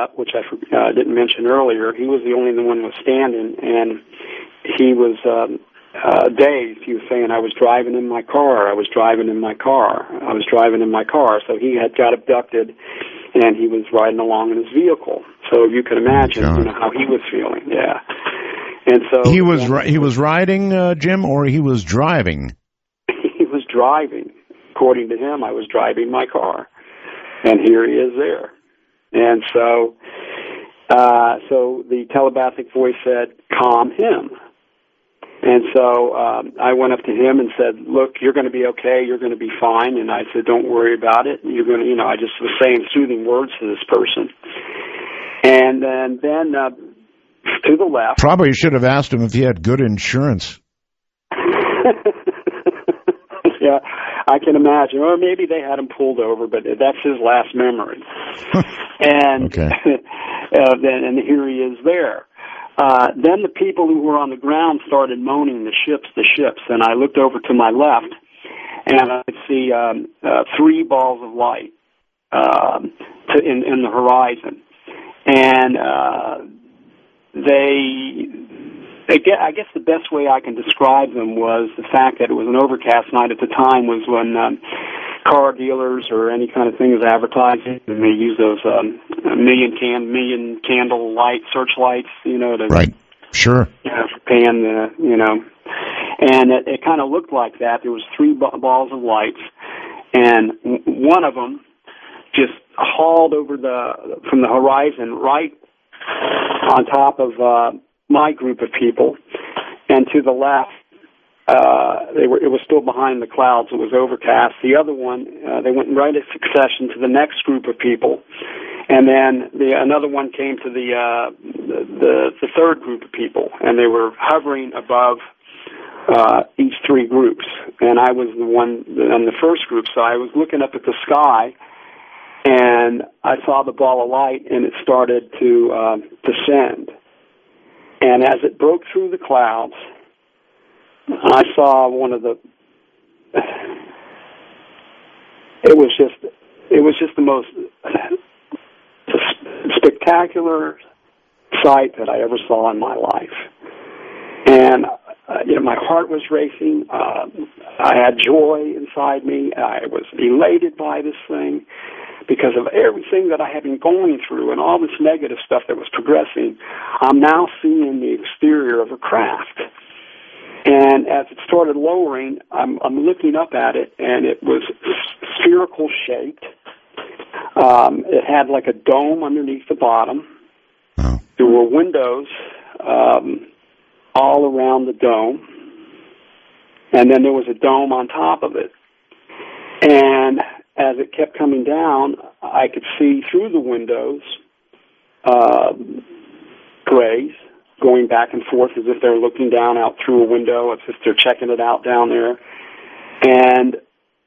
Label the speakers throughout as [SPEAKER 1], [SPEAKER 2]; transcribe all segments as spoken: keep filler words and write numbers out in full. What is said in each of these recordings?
[SPEAKER 1] up, which I uh, didn't mention earlier, he was the only one who was standing, and he was um, uh, dazed. He was saying, I was driving in my car, I was driving in my car, I was driving in my car. So he had got abducted, and he was riding along in his vehicle. So you can imagine
[SPEAKER 2] oh,
[SPEAKER 1] you know, how he was feeling, yeah. And so
[SPEAKER 2] he was ri- he was riding, uh, Jim, or he was driving?
[SPEAKER 1] He was driving. According to him, I was driving my car, and here he is there. And so, uh, so the telepathic voice said, "Calm him." And so um, I went up to him and said, "Look, you're going to be okay. You're going to be fine." And I said, "Don't worry about it. You're going to, you know." I just was saying soothing words to this person, and then then uh, to the left.
[SPEAKER 2] Probably should have asked him if he had good insurance.
[SPEAKER 1] Yeah, I can imagine. Or maybe they had him pulled over, but that's his last memory. and
[SPEAKER 2] okay.
[SPEAKER 1] uh, then, and here he is there. Uh, then the people who were on the ground started moaning, "The ships, the ships." And I looked over to my left, and I could see um, uh, three balls of light um, to, in, in the horizon. And uh, they... I guess the best way I can describe them was the fact that it was an overcast night at the time was when um, car dealers or any kind of thing was advertising, and they use those um, million can million candle light searchlights, you know, to
[SPEAKER 2] right, sure,
[SPEAKER 1] you know, pan the, you know, and it, it kind of looked like that. There was three b- balls of lights, and w- one of them just hauled over the from the horizon right on top of. Uh, my group of people, and to the left, uh, they were, it was still behind the clouds. It was overcast. The other one, uh, they went right in succession to the next group of people, and then the, another one came to the, uh, the, the, the third group of people, and they were hovering above uh, each three groups, and I was the one in the first group, so I was looking up at the sky, and I saw the ball of light, and it started to uh, descend. And as it broke through the clouds, I saw one of the. It was just, it was just the most spectacular sight that I ever saw in my life. And uh, you know, my heart was racing. Uh, I had joy inside me. I was elated by this thing. Because of everything that I had been going through and all this negative stuff that was progressing, I'm now seeing the exterior of a craft. And as it started lowering, I'm, I'm looking up at it, and it was spherical shaped. Um, it had like a dome underneath the bottom.
[SPEAKER 2] Oh.
[SPEAKER 1] There were windows um, all around the dome. And then there was a dome on top of it. And as it kept coming down, I could see through the windows uh, grays going back and forth as if they're looking down out through a window, as if they're checking it out down there. And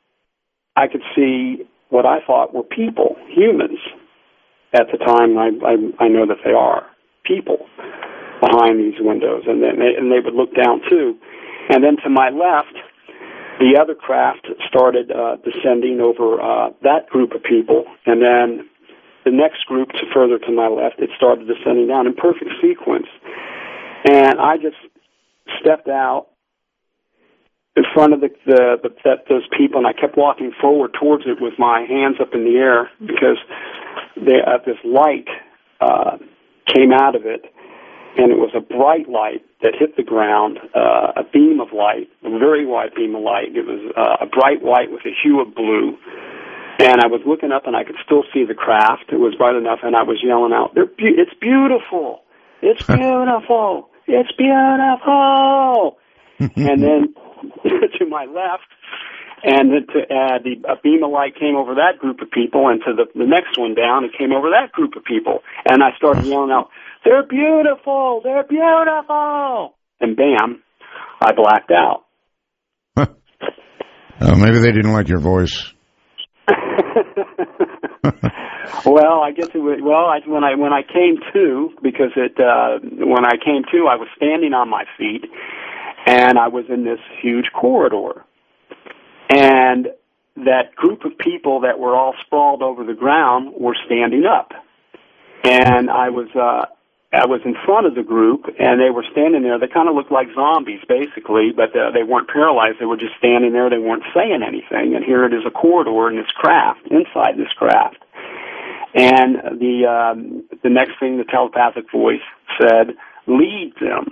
[SPEAKER 1] I could see what I thought were people, humans. At the time, I, I, I know that they are people behind these windows, and then they, and they would look down too. And then to my left, the other craft started uh, descending over uh, that group of people, and then the next group to further to my left, it started descending down in perfect sequence. And I just stepped out in front of the, the, the that, those people, and I kept walking forward towards it with my hands up in the air because they, uh, this light uh, came out of it, and it was a bright light that hit the ground, uh, a beam of light, a very white beam of light. It was uh, a bright white with a hue of blue. And I was looking up, and I could still see the craft. It was bright enough, and I was yelling out, They're be- it's beautiful! It's beautiful! It's beautiful! And then to my left, and then to, uh, the, a beam of light came over that group of people, and to the, the next one down, it came over that group of people. And I started yelling out, They're beautiful! They're beautiful! And bam, I blacked out.
[SPEAKER 2] Oh, maybe they didn't like your voice.
[SPEAKER 1] Well, I guess it was, well, I, when I when I came to, because it uh, when I came to, I was standing on my feet, and I was in this huge corridor, and that group of people that were all sprawled over the ground were standing up. And I was uh, I was in front of the group, and they were standing there. They kind of looked like zombies, basically, but uh, they weren't paralyzed. They were just standing there. They weren't saying anything. And here it is, a corridor in this craft, inside this craft. And the um, the next thing, the telepathic voice said, "Lead them."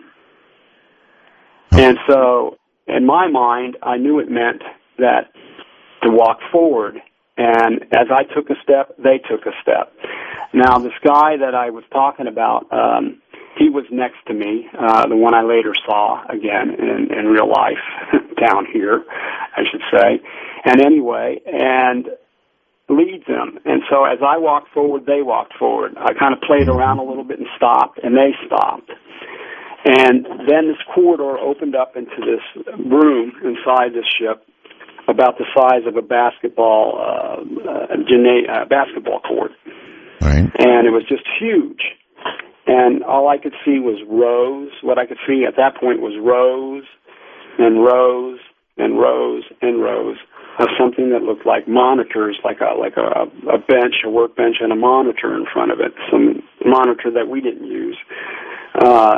[SPEAKER 1] And so, in my mind, I knew it meant that to walk forward. And as I took a step, they took a step. Now, this guy that I was talking about, um, he was next to me, uh, the one I later saw again in, in real life down here, I should say. And anyway, and leads them. And so as I walked forward, they walked forward. I kind of played around a little bit and stopped, and they stopped. And then this corridor opened up into this room inside this ship, about the size of a basketball uh, uh, gymna- uh, basketball court.
[SPEAKER 2] Right.
[SPEAKER 1] And it was just huge. And all I could see was rows. What I could see at that point was rows and rows and rows and rows of something that looked like monitors, like a like a, a bench, a workbench, and a monitor in front of it, some monitor that we didn't use. Uh,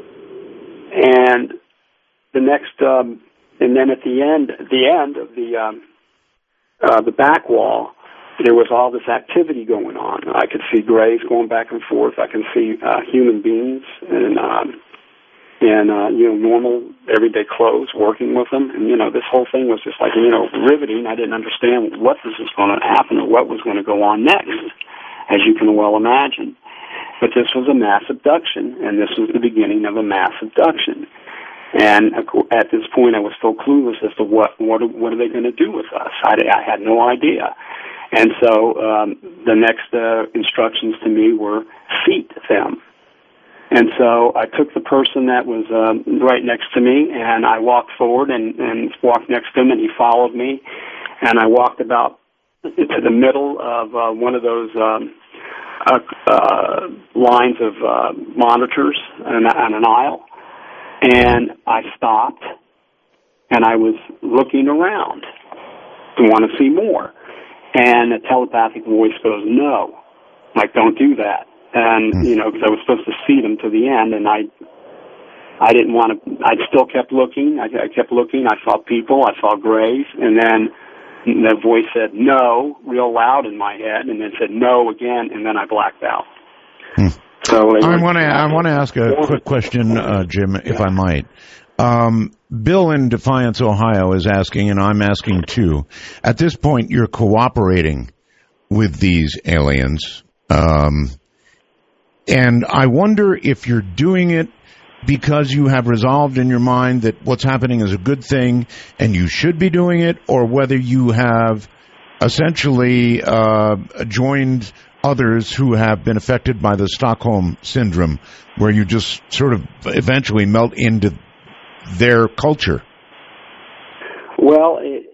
[SPEAKER 1] and the next... Um, And then at the end, the end of the um, uh, the back wall, there was all this activity going on. I could see grays going back and forth. I can see uh, human beings and um, and uh, you know normal everyday clothes working with them. And you know this whole thing was just like you know riveting. I didn't understand what this was going to happen or what was going to go on next, as you can well imagine. But this was a mass abduction, and this was the beginning of a mass abduction. And at this point, I was still clueless as to what what what are they going to do with us. I, I had no idea. And so um, the next uh, instructions to me were seat them. And so I took the person that was um, right next to me, and I walked forward and, and walked next to him, and he followed me. And I walked about into the middle of uh, one of those um, uh, uh, lines of uh, monitors on, on an aisle. And I stopped, and I was looking around to want to see more. And a telepathic voice goes, "No, like, don't do that." And, you know, because I was supposed to see them to the end, and I I didn't want to, I still kept looking. I, I kept looking. I saw people. I saw grays. And then the voice said, "No," real loud in my head, and then said, "No," again, and then I blacked out.
[SPEAKER 2] Hmm.
[SPEAKER 1] So
[SPEAKER 2] I want to I want to ask a quick question, uh, Jim, if I might. Um, Bill in Defiance, Ohio, is asking, and I'm asking too. At this point, you're cooperating with these aliens, um, and I wonder if you're doing it because you have resolved in your mind that what's happening is a good thing and you should be doing it, or whether you have essentially uh, joined others who have been affected by the Stockholm Syndrome, where you just sort of eventually melt into their culture.
[SPEAKER 1] Well, it,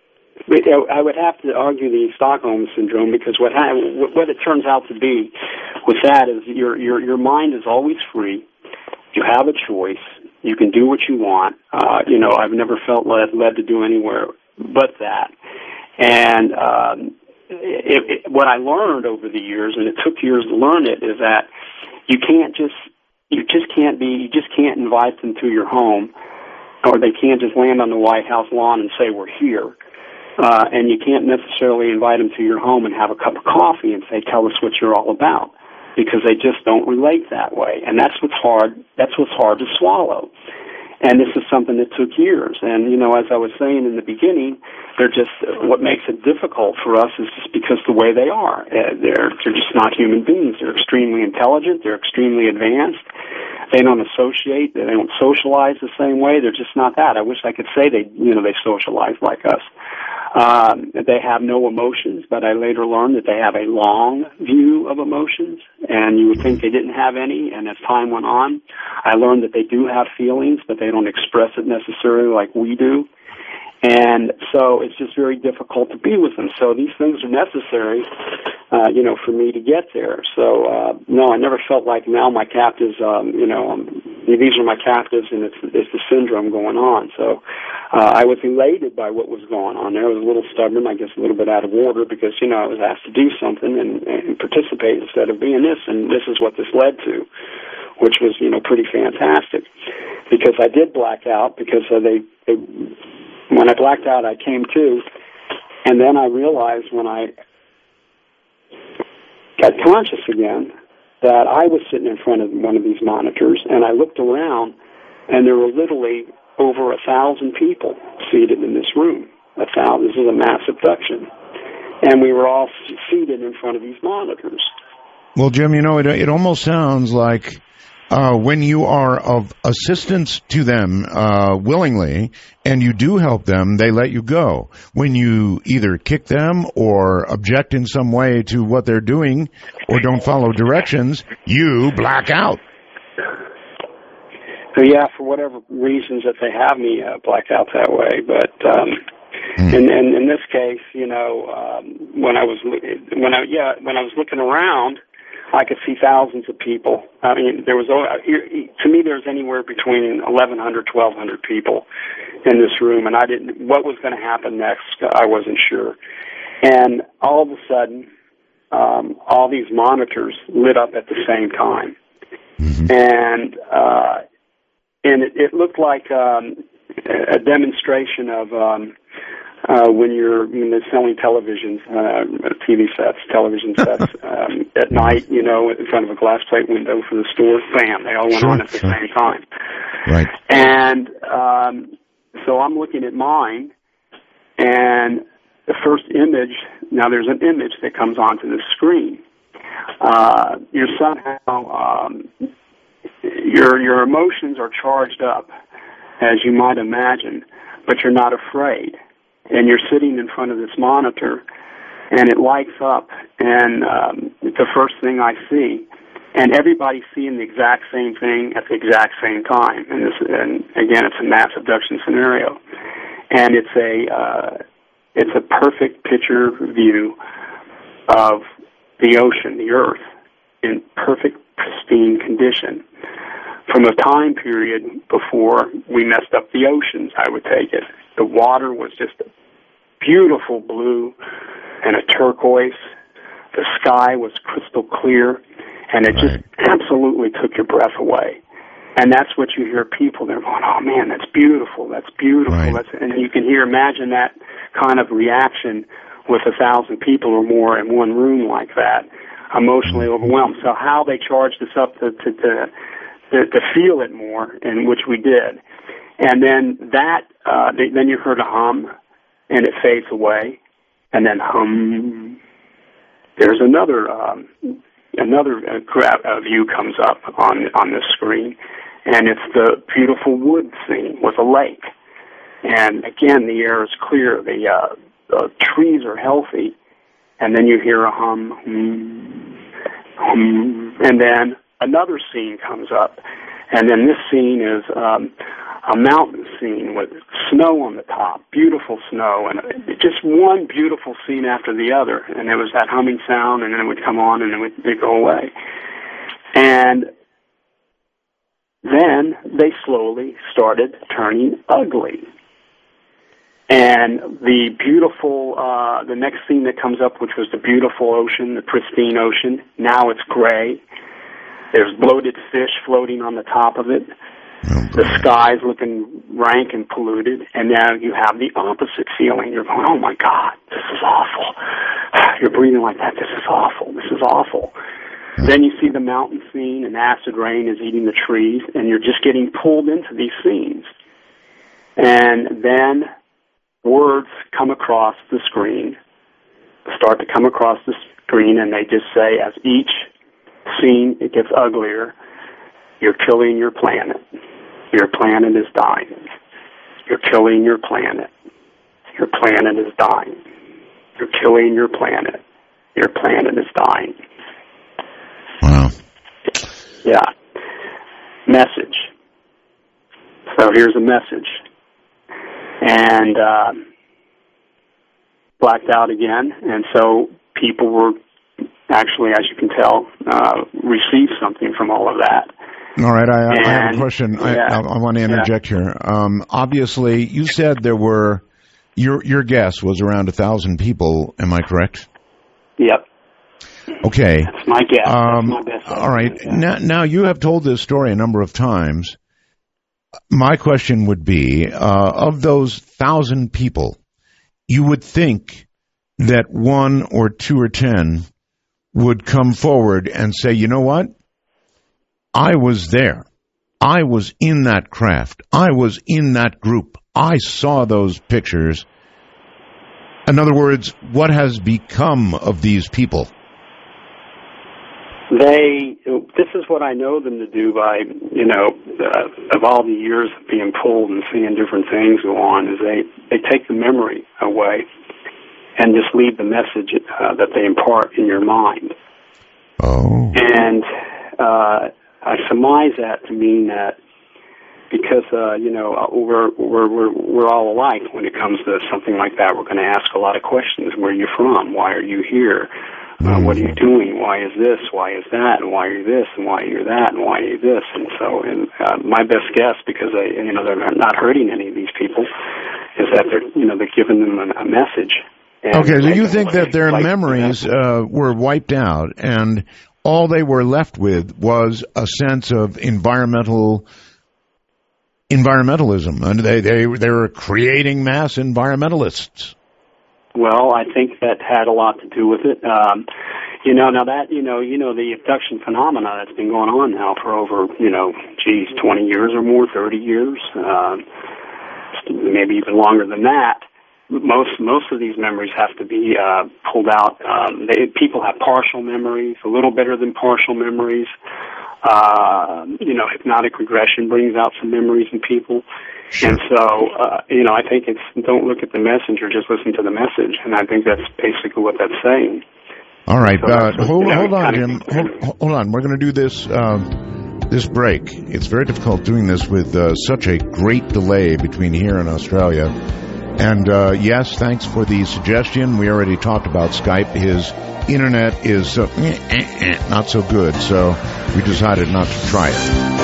[SPEAKER 1] I would have to argue the Stockholm Syndrome, because what ha- what it turns out to be with that is your your your mind is always free. You have a choice. You can do what you want. Uh, you know, I've never felt led led to do anywhere but that. And um, It, it, what I learned over the years, and it took years to learn it, is that you can't just you just can't be you just can't invite them to your home, or they can't just land on the White House lawn and say we're here, uh, and you can't necessarily invite them to your home and have a cup of coffee and say tell us what you're all about, because they just don't relate that way, and that's what's hard. That's what's hard to swallow. And this is something that took years. And, you know, as I was saying in the beginning, they're just, what makes it difficult for us is just because the way they are. Uh, they're, they're just not human beings. They're extremely intelligent. They're extremely advanced. They don't associate. They don't socialize the same way. They're just not that. I wish I could say they, you know, they socialize like us. Um, they have no emotions, but I later learned that they have a long view of emotions, and you would think they didn't have any, and as time went on, I learned that they do have feelings, but they don't express it necessarily like we do. And so it's just very difficult to be with them. So these things are necessary, uh, you know, for me to get there. So, uh, no, I never felt like now my captives, um, you know, I'm these are my captives, and it's, it's the syndrome going on. So uh, I was elated by what was going on there. I was a little stubborn, I guess a little bit out of order, because, you know, I was asked to do something and, and participate instead of being this, and this is what this led to, which was, you know, pretty fantastic. Because I did black out, because uh, they, they, when I blacked out, I came to, and then I realized when I got conscious again that I was sitting in front of one of these monitors, and I looked around, and there were literally over a thousand people seated in this room. A thousand, this is a mass abduction. And we were all seated in front of these monitors.
[SPEAKER 2] Well, Jim, you know, it, it almost sounds like uh, when you are of assistance to them uh, willingly, and you do help them, they let you go. When you either kick them or object in some way to what they're doing or don't follow directions, you black out.
[SPEAKER 1] So, yeah, for whatever reasons that they have me uh, black out that way. But um, mm. in, in, in this case, you know, um, when I was when I yeah when I was looking around, I could see thousands of people. I mean, there was, to me, there was anywhere between eleven hundred, twelve hundred people in this room, and I didn't, what was going to happen next, I wasn't sure. And all of a sudden, um, all these monitors lit up at the same time. Mm-hmm. And, uh, and it, it looked like, um, a demonstration of, um, Uh, when you're when they're selling televisions, uh, T V sets, television sets, um, at night, you know, in front of a glass plate window for the store, bam, they all went
[SPEAKER 2] sure,
[SPEAKER 1] on at the
[SPEAKER 2] sure.
[SPEAKER 1] same time.
[SPEAKER 2] Right.
[SPEAKER 1] And um, so I'm looking at mine, and the first image, now there's an image that comes onto the screen. Uh, you're somehow, um, your your emotions are charged up, as you might imagine, but you're not afraid. And you're sitting in front of this monitor, and it lights up, and um, it's the first thing I see. And everybody's seeing the exact same thing at the exact same time. And, this, and again, it's a mass abduction scenario. And it's a, uh, it's a perfect picture view of the ocean, the earth, in perfect, pristine condition. From a time period before we messed up the oceans, I would take it. The water was just a beautiful blue and a turquoise. The sky was crystal clear, and it right. just absolutely took your breath away. And that's what you hear people, they're going, oh, man, that's beautiful, that's beautiful.
[SPEAKER 2] Right.
[SPEAKER 1] That's, and you can hear, imagine that kind of reaction with a thousand people or more in one room like that, emotionally mm-hmm. overwhelmed. So how they charged us up to, to, to, to, to feel it more, and which we did. And then that, uh, then you heard a hum, and it fades away, and then hum. There's another um, another uh, gra- uh, view comes up on on this screen, and it's the beautiful wood scene with a lake. And again, the air is clear, the, uh, the trees are healthy, and then you hear a hum, hum, hum, and then another scene comes up. And then this scene is um, a mountain scene with snow on the top, beautiful snow, and just one beautiful scene after the other. And there was that humming sound, and then it would come on, and then it would it'd go away. And then they slowly started turning ugly. And the beautiful, uh, the next scene that comes up, which was the beautiful ocean, the pristine ocean, now it's gray. There's bloated fish floating on the top of it. Oh, the sky's looking rank and polluted. And now you have the opposite feeling. You're going, oh, my God, this is awful. You're breathing like that. This is awful. This is awful. Hmm. Then you see the mountain scene, and acid rain is eating the trees, and you're just getting pulled into these scenes. And then words come across the screen, start to come across the screen, and they just say, as each scene, it gets uglier, you're killing your planet. Your planet is dying. You're killing your planet. Your planet is dying. You're killing your planet. Your planet is dying.
[SPEAKER 2] Wow.
[SPEAKER 1] Yeah. Message. So here's a message. And uh, blacked out again, and so people were actually, as you can tell, uh, received something from all of that.
[SPEAKER 2] All right, I,
[SPEAKER 1] and,
[SPEAKER 2] I have a question.
[SPEAKER 1] Yeah,
[SPEAKER 2] I, I want to interject
[SPEAKER 1] yeah.
[SPEAKER 2] here. Um, obviously, you said there were, your your guess was around a thousand people. Am I correct?
[SPEAKER 1] Yep.
[SPEAKER 2] Okay.
[SPEAKER 1] That's my guess.
[SPEAKER 2] Um,
[SPEAKER 1] That's my best
[SPEAKER 2] all right.
[SPEAKER 1] estimate, yeah.
[SPEAKER 2] Now, now you have told this story a number of times. My question would be, uh, of those thousand people, you would think that one or two or ten would come forward and say, you know what? I was there. I was in that craft. I was in that group. I saw those pictures. In other words, what has become of these people?
[SPEAKER 1] They, this is what I know them to do by, you know, uh, of all the years of being pulled and seeing different things go on, is they, they take the memory away and just leave the message uh, that they impart in your mind.
[SPEAKER 2] Oh.
[SPEAKER 1] And uh, I surmise that to mean that because, uh, you know, we're, we're, we're, we're all alike when it comes to something like that. We're going to ask a lot of questions. Where are you from? Why are you here? Uh, what are you doing? Why is this? Why is that? And why are you this? And why are you that? And why are you this? And so, and uh, my best guess, because they, you know, they're not hurting any of these people, is that they're, you know, they're giving them a, a message. And
[SPEAKER 2] okay, so you think that their memories uh, were wiped out, and all they were left with was a sense of environmental environmentalism, and they they they were creating mass environmentalists.
[SPEAKER 1] Well, I think that had a lot to do with it. Um, you know, now that, you know, you know, the abduction phenomena that's been going on now for over, you know, geez, twenty years or more, thirty years, uh, maybe even longer than that. Most most of these memories have to be uh, pulled out. Um, they, people have partial memories, a little better than partial memories. Uh, you know, hypnotic regression brings out some memories in people. And so, uh, you know, I think it's don't look at the messenger, just listen to the message. And I think that's basically what that's saying.
[SPEAKER 2] All right.
[SPEAKER 1] So
[SPEAKER 2] uh, hold,
[SPEAKER 1] you know,
[SPEAKER 2] hold on,
[SPEAKER 1] Jim.
[SPEAKER 2] Hold, hold on. We're going to do this um, this break. It's very difficult doing this with uh, such a great delay between here and Australia. And, uh, yes, thanks for the suggestion. We already talked about Skype. His internet is uh, eh, eh, eh, not so good, so we decided not to try it.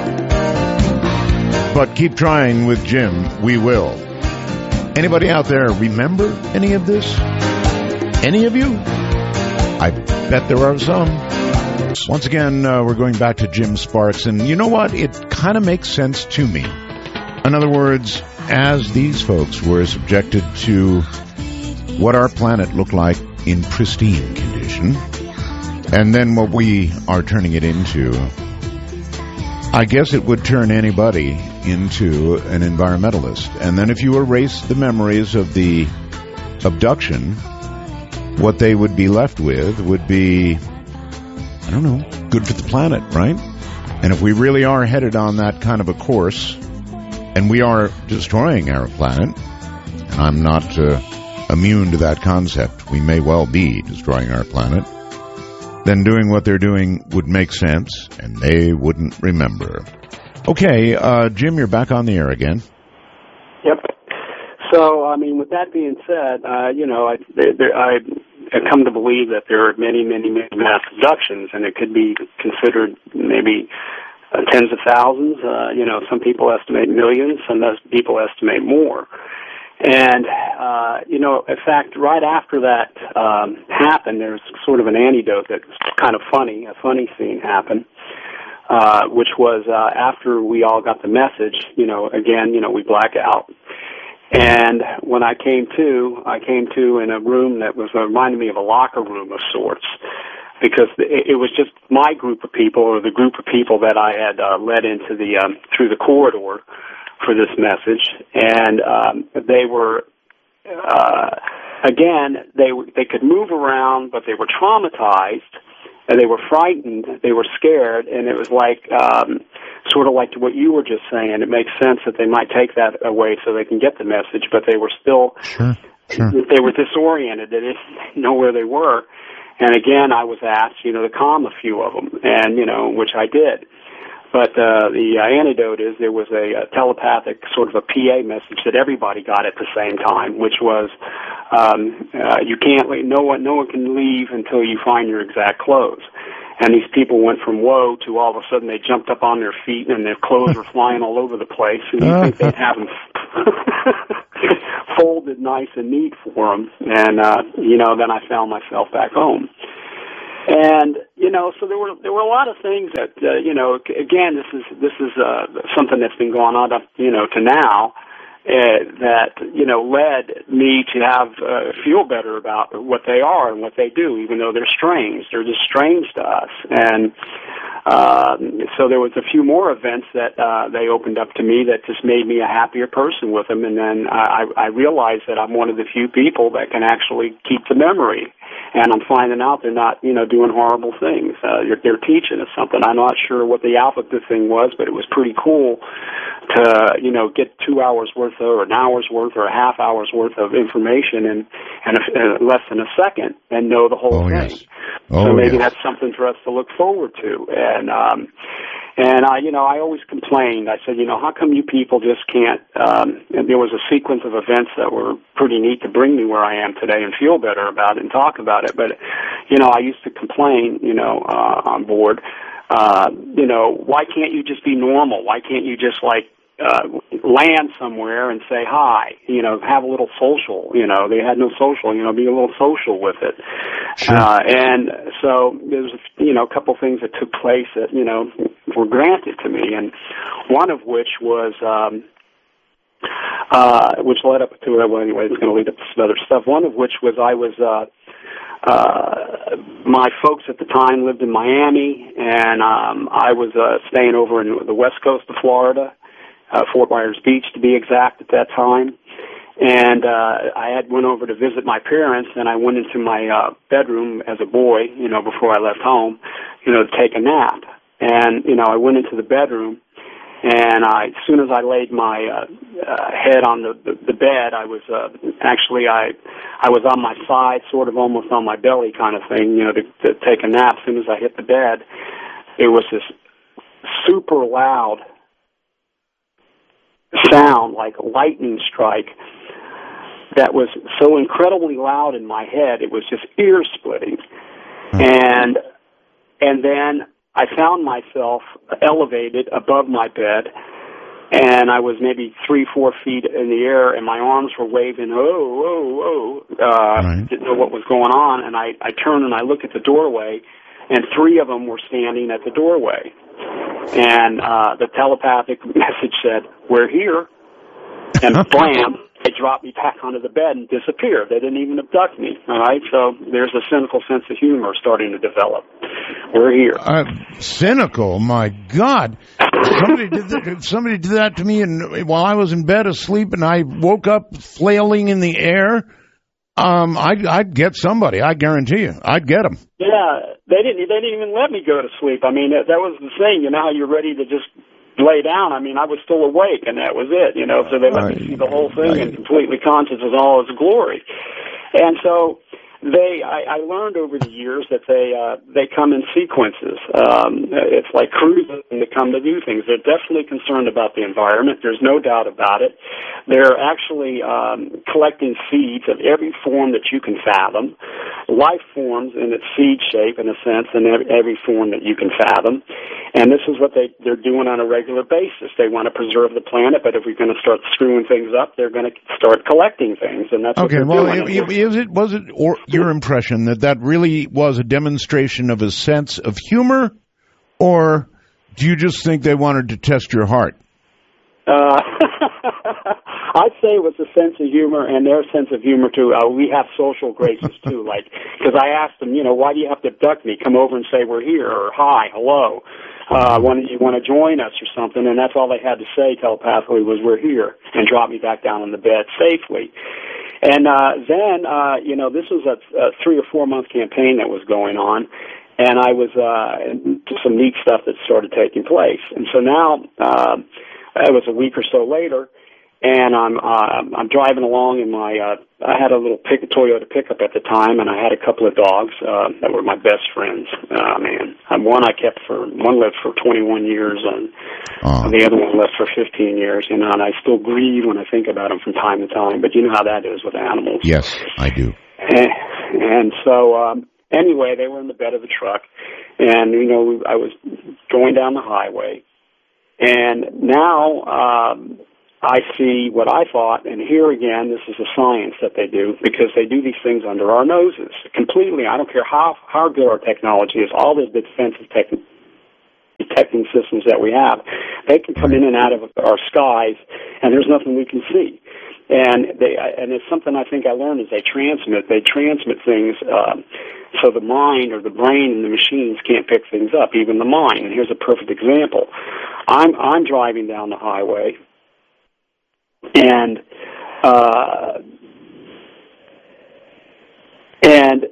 [SPEAKER 2] But keep trying with Jim. We will. Anybody out there remember any of this? Any of you? I bet there are some. Once again, uh, we're going back to Jim Sparks. And you know what? It kind of makes sense to me. In other words, as these folks were subjected to what our planet looked like in pristine condition, and then what we are turning it into, I guess it would turn anybody into an environmentalist. And then if you erase the memories of the abduction, what they would be left with would be, I don't know, good for the planet, right? And if we really are headed on that kind of a course, and we are destroying our planet, and I'm not uh, immune to that concept, we may well be destroying our planet, then doing what they're doing would make sense, and they wouldn't remember. Okay, uh, Jim, you're back on the air again.
[SPEAKER 1] Yep. So, I mean, with that being said, uh, you know, I, there, I have come to believe that there are many, many, many mass abductions, and it could be considered maybe uh, tens of thousands. Uh, you know, some people estimate millions, some people estimate more. And, uh, you know, in fact, right after that um, happened, there's sort of an anecdote that's kind of funny, a funny scene happened, uh, which was uh, after we all got the message, you know, again, you know, we black out. And when I came to, I came to in a room that was uh, reminded me of a locker room of sorts, because it, it was just my group of people, or the group of people that I had uh, led into the um, through the corridor for this message, and um, they were, uh, again, they they could move around, but they were traumatized, and they were frightened, they were scared, and it was like, um, sort of like what you were just saying. It makes sense that they might take that away so they can get the message, but they were still,
[SPEAKER 2] sure, sure.
[SPEAKER 1] they were disoriented, they didn't know where they were, and again, I was asked, you know, to calm a few of them, and, you know, which I did. But uh, the uh, anecdote is there was a, a telepathic sort of a P A message that everybody got at the same time, which was um, uh, you can't leave, no one no one can leave until you find your exact clothes. and these people went from whoa to all of a sudden they jumped up on their feet and their clothes were flying all over the place, and you think they'd have them folded nice and neat for them. And, uh, you know, then I found myself back home. And, you know, so there were there were a lot of things that, uh, you know, again, this is this is uh, something that's been going on, up, you know, to now, uh, that, you know, led me to have uh, feel better about what they are and what they do, even though they're strange. They're just strange to us. And uh, so there was a few more events that uh, they opened up to me that just made me a happier person with them. And then I, I realized that I'm one of the few people that can actually keep the memory. And I'm finding out they're not, you know, doing horrible things. Uh, they're, they're teaching us something. I'm not sure what the alphabet thing was, but it was pretty cool to, you know, get two hours worth of, or an hour's worth, or a half hour's worth of information in, in, a, in less than a second and know the whole
[SPEAKER 2] oh,
[SPEAKER 1] thing.
[SPEAKER 2] Yes. Oh,
[SPEAKER 1] so maybe
[SPEAKER 2] yes.
[SPEAKER 1] that's something for us to look forward to. And, um, and I, you know, I always complained. I said, you know, how come you people just can't, um, and there was a sequence of events that were pretty neat to bring me where I am today and feel better about it and talk about it. But, you know, I used to complain, you know, uh, on board, uh, you know, why can't you just be normal? Why can't you just, like, uh, land somewhere and say hi, you know, have a little social, you know, they had no social, you know, be a little social with it.
[SPEAKER 2] Sure.
[SPEAKER 1] Uh, and so there's, you know, a couple things that took place that, you know, were granted to me. And one of which was, um, uh, which led up to, well, anyway, it's going to lead up to some other stuff. One of which was I was, uh, Uh, my folks at the time lived in Miami, and um, I was uh, staying over in the west coast of Florida, uh, Fort Myers Beach to be exact at that time. And uh, I had went over to visit my parents, and I went into my uh, bedroom as a boy, you know, before I left home, you know, to take a nap. And, you know, I went into the bedroom, and I, as soon as I laid my uh, uh, head on the, the, the bed, I was uh, actually I I was on my side, sort of almost on my belly, kind of thing, you know, to, to take a nap. As soon as I hit the bed, it was this super loud sound, like a lightning strike, that was so incredibly loud in my head. It was just ear splitting, and and then I found myself elevated above my bed, and I was maybe three, four feet in the air, and my arms were waving, oh, oh, oh, uh, right. Didn't know what was going on, and I, I turned and I looked at the doorway, and three of them were standing at the doorway. And uh, the telepathic message said, we're here, and blam, they dropped me back onto the bed and disappeared. They didn't even abduct me, all right? So there's a cynical sense of humor starting to develop. We're here.
[SPEAKER 2] Uh, cynical? My God. Somebody did that, somebody did that to me and while I was in bed asleep, and I woke up flailing in the air. Um, I'd, I'd get somebody. I guarantee you. I'd get them.
[SPEAKER 1] Yeah, they didn't, they didn't even let me go to sleep. I mean, that, that was the thing. You know how you're ready to just lay down. I mean, I was still awake, and that was it, you know, so they let I, me see the whole thing I, and completely conscious of all its glory. And so they, I, I learned over the years that they, uh, they come in sequences. Um, it's like cruising to come to do things. They're definitely concerned about the environment. There's no doubt about it. They're actually um, collecting seeds of every form that you can fathom, life forms in its seed shape, in a sense, in every, every form that you can fathom. And this is what they, they're doing on a regular basis. They want to preserve the planet, but if we're going to start screwing things up, they're going to start collecting things, and that's
[SPEAKER 2] okay,
[SPEAKER 1] what they're
[SPEAKER 2] well,
[SPEAKER 1] doing.
[SPEAKER 2] Is it, was it or your impression that that really was a demonstration of a sense of humor, or do you just think they wanted to test your heart?
[SPEAKER 1] Uh, I'd say it was a sense of humor and their sense of humor, too. Uh, we have social graces, too, like, because I asked them, you know, why do you have to abduct me? Come over and say we're here, or hi, hello. Uh, when you want to join us or something, and that's all they had to say telepathically was we're here, and drop me back down on the bed safely. And uh, then, uh, you know, this was a, a three or four month campaign that was going on, and I was uh, some neat stuff that started taking place. And so now, uh, it was a week or so later, and I'm uh, I'm driving along in my uh, I had a little pick, Toyota pickup at the time, and I had a couple of dogs uh, that were my best friends. Uh, man, and one I kept for one lived for twenty-one years, and uh, the other one lived for fifteen years. You know, and I still grieve when I think about them from time to time. But you know how that is with animals.
[SPEAKER 2] Yes, I do.
[SPEAKER 1] And, and so. Um, anyway, they were in the bed of the truck, and, you know, I was going down the highway. And now um, I see what I thought, and here again, this is a science that they do, because they do these things under our noses completely. I don't care how, how good our technology is, all the defensive technology, detecting systems that we have, they can come in and out of our skies, and there's nothing we can see. And they, and it's something I think I learned is they transmit. They transmit things um, so the mind or the brain and the machines can't pick things up, even the mind. And here's a perfect example. I'm I'm driving down the highway, and uh, and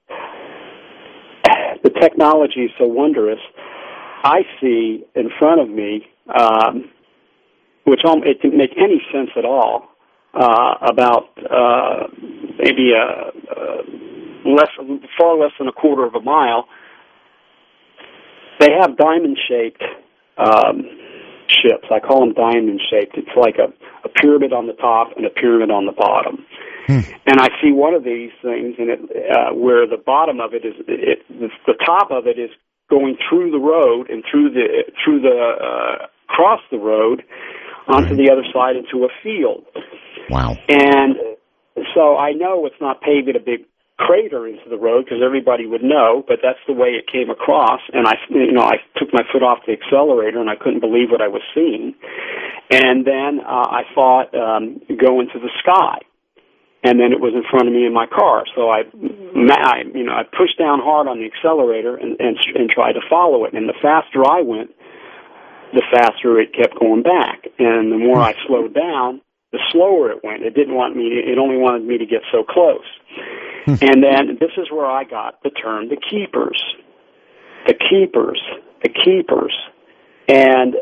[SPEAKER 1] the technology is so wondrous. I see in front of me, um, which it didn't make any sense at all, uh, about uh, maybe a, a less, far less than a quarter of a mile. They have diamond-shaped um, ships. I call them diamond-shaped. It's like a, a pyramid on the top and a pyramid on the bottom. Hmm. And I see one of these things, and it, uh, where the bottom of it is, it, the top of it is going through the road and through the through the uh, across the road onto right. the other side into a field.
[SPEAKER 2] Wow!
[SPEAKER 1] And so I know it's not paving a big crater into the road because everybody would know, but that's the way it came across. And I, you know, I took my foot off the accelerator and I couldn't believe what I was seeing. And then uh, I thought um, go into the sky. And then it was in front of me in my car. So I, I you know, I pushed down hard on the accelerator and, and, and tried to follow it. And the faster I went, the faster it kept going back. And the more I slowed down, the slower it went. It didn't want me to, it only wanted me to get so close. And then this is where I got the term the keepers. The keepers. The keepers. And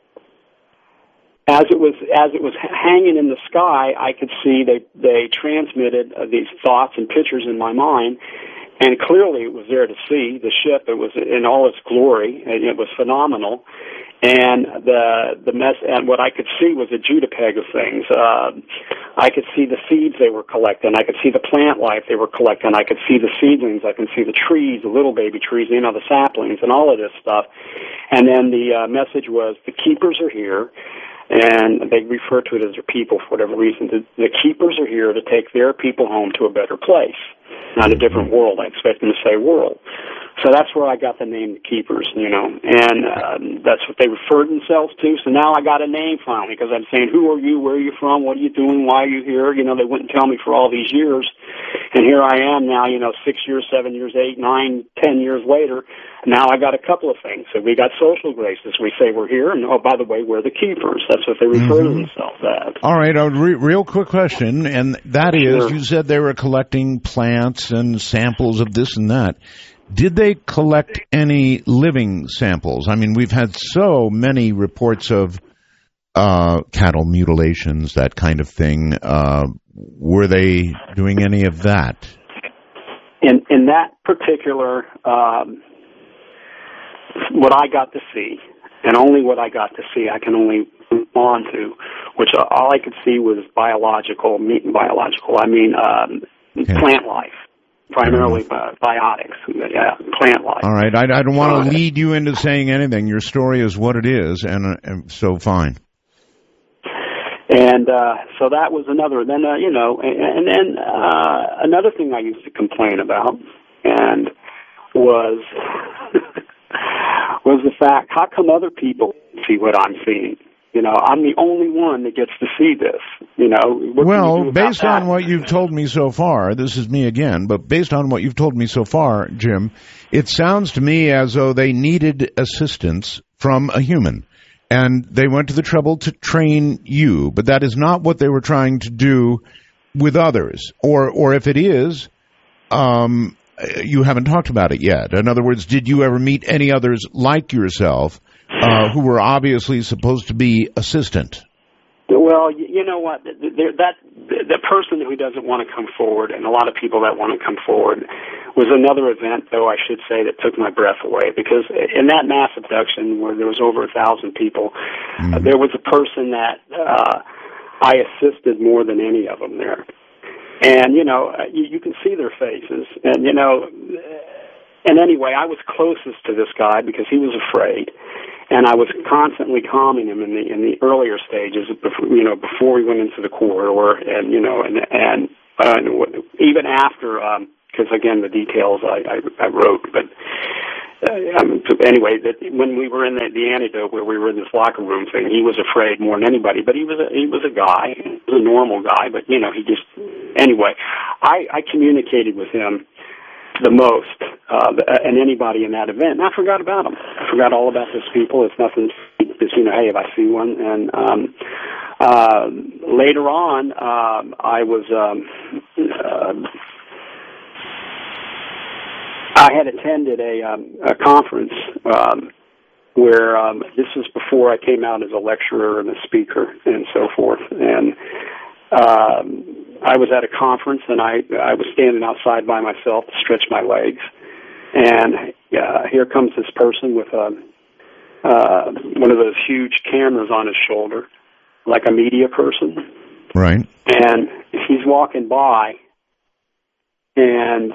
[SPEAKER 1] As it was as it was hanging in the sky, I could see they they transmitted uh, these thoughts and pictures in my mind, and clearly it was there to see. The ship, it was in all its glory, and it was phenomenal. And the the mess and what I could see was a Judapeg of things. Uh, I could see the seeds they were collecting. I could see the plant life they were collecting. I could see the seedlings. I could see the trees, the little baby trees, you know, the saplings, and all of this stuff. And then the uh, message was the keepers are here. And they refer to it as their people for whatever reason. The, the keepers are here to take their people home to a better place, not a different world. I expect them to say world. So that's where I got the name the Keepers, you know, and um, that's what they referred themselves to. So now I got a name finally because I'm saying, who are you, where are you from, what are you doing, why are you here? You know, they wouldn't tell me for all these years. And here I am now, you know, six years, seven years, eight, nine, ten years later. Now I got a couple of things. So we got social graces. We say we're here, and oh, by the way, we're the Keepers. That's what they refer mm-hmm. to themselves as.
[SPEAKER 2] All right, a re- real quick question, and that is, sure. You said they were collecting plants and samples of this and that. Did they collect any living samples? I mean, we've had so many reports of uh, cattle mutilations, that kind of thing. Uh, were they doing any of that?
[SPEAKER 1] In in that particular, um, what I got to see, and only what I got to see, I can only move on to, which all I could see was biological, meat and biological. I mean, um, yeah. plant life. Primarily uh, biotics, yeah, plant life.
[SPEAKER 2] All right, I, I don't want to uh, lead you into saying anything. Your story is what it is, and, uh, and so fine.
[SPEAKER 1] And uh, so that was another. Then uh, you know, and, and then uh, another thing I used to complain about, and was was the fact: how come other people see what I'm seeing? You know, I'm the only one that gets to see this, you know. What
[SPEAKER 2] well, based on what you've told me so far, this is me again, but based on what you've told me so far, Jim, it sounds to me as though they needed assistance from a human, and they went to the trouble to train you, but that is not what they were trying to do with others. Or, or if it is, um, you haven't talked about it yet. In other words, did you ever meet any others like yourself Uh, who were obviously supposed to be assistant?
[SPEAKER 1] Well, you know what? That the person who doesn't want to come forward, and a lot of people that want to come forward, was another event, though I should say, that took my breath away. Because in that mass abduction, where there was over a thousand people, mm-hmm. uh, there was a person that uh, I assisted more than any of them there. And, you know, you, you can see their faces. And, you know, and anyway, I was closest to this guy because he was afraid. And I was constantly calming him in the in the earlier stages, before, you know, before we went into the corridor, and you know, and and uh, even after, because um, again, the details I, I, I wrote. But uh, um, anyway, that when we were in the, the antidote, where we were in this locker room thing, he was afraid more than anybody. But he was a, he was a guy, he was a normal guy. But you know, he just anyway, I, I communicated with him the most, uh, and anybody in that event. And I forgot about them. I forgot all about those people. It's nothing, just, you know, hey, if I see one. And um, uh, later on, um, I was, um, uh, I had attended a, um, a conference um, where um, this was before I came out as a lecturer and a speaker and so forth. And um, I was at a conference, and I I was standing outside by myself to stretch my legs, and uh, here comes this person with a uh, one of those huge cameras on his shoulder, like a media person.
[SPEAKER 2] Right.
[SPEAKER 1] And he's walking by, and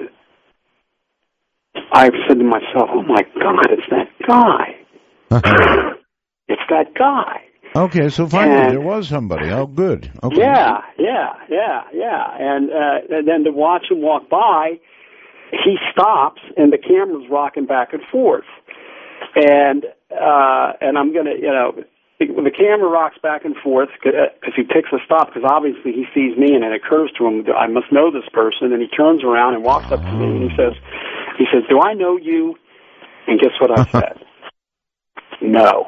[SPEAKER 1] I said to myself, "Oh my God, it's that guy! It's that guy!"
[SPEAKER 2] Okay, so finally
[SPEAKER 1] and,
[SPEAKER 2] there was somebody. Oh, good. Okay.
[SPEAKER 1] Yeah, yeah, yeah, yeah. And, uh, and then to watch him walk by, he stops, and the camera's rocking back and forth. And uh, and I'm going to, you know, when the camera rocks back and forth, because he picks a stop, because obviously he sees me, and it occurs to him, I must know this person, and he turns around and walks up to me, and he says, he says, "Do I know you?" And guess what I said? No.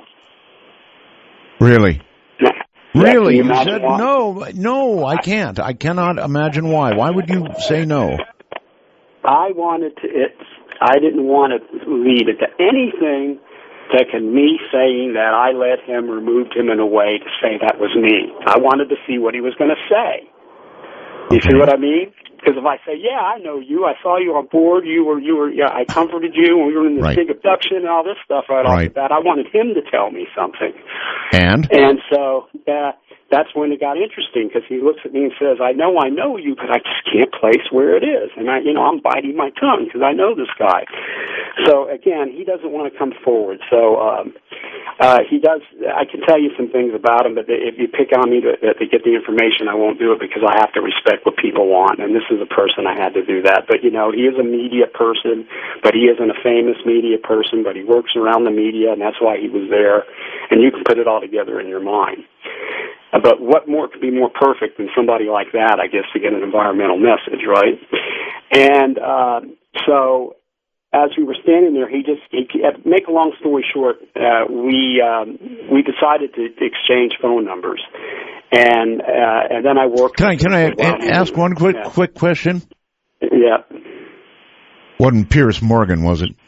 [SPEAKER 2] Really?
[SPEAKER 1] Yeah.
[SPEAKER 2] Really?
[SPEAKER 1] You
[SPEAKER 2] You said
[SPEAKER 1] why?
[SPEAKER 2] no, no, I can't. I cannot imagine why. Why would you say no?
[SPEAKER 1] I wanted to, it, I didn't want to lead it to anything that can me saying that I let him or moved him in a way to say that was me. I wanted to see what he was going to say. You
[SPEAKER 2] Okay.
[SPEAKER 1] see what I mean? Because if I say, yeah, I know you, I saw you on board, you were, you were, yeah, I comforted you, and we were in this
[SPEAKER 2] Right.
[SPEAKER 1] big abduction and all this stuff right,
[SPEAKER 2] Right.
[SPEAKER 1] off the bat. I wanted him to tell me something.
[SPEAKER 2] And?
[SPEAKER 1] And so uh, that's when it got interesting, because he looks at me and says, I know I know you, but I just can't place where it is. And, I, you know, I'm biting my tongue because I know this guy. So, again, he doesn't want to come forward. So um, uh, he does, I can tell you some things about him, but if you pick on me to, to get the information, I won't do it because I have to respect what people want. And this is a person I had to do that. But, you know, he is a media person, but he isn't a famous media person, but he works around the media, and that's why he was there. And you can put it all together in your mind. But what more could be more perfect than somebody like that, I guess, to get an environmental message, right? And uh, so as we were standing there, he just, he, make a long story short, uh, we um, we decided to exchange phone numbers. And uh, and then I worked...
[SPEAKER 2] Can I, can I ask one quick, yeah. quick question?
[SPEAKER 1] Yeah.
[SPEAKER 2] Wasn't Pierce Morgan, was it?